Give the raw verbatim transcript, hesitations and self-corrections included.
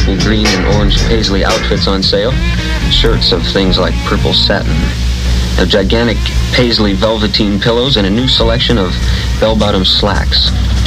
purple, green, and orange paisley outfits on sale. Shirts of things like purple satin. Now, gigantic paisley velveteen pillows and a new selection of bell-bottom slacks.